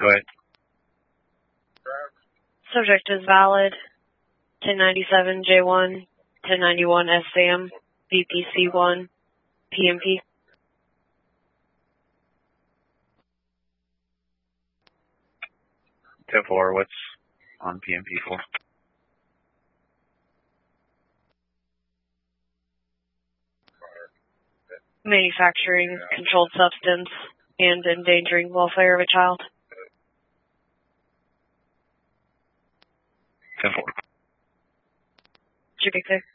Go ahead. Subject is valid. 1097 J1, 1091 SAM, VPC1, PMP. 10-4, what's on PMP for? Manufacturing controlled substance and endangering welfare of a child. 10-4. Should be clear.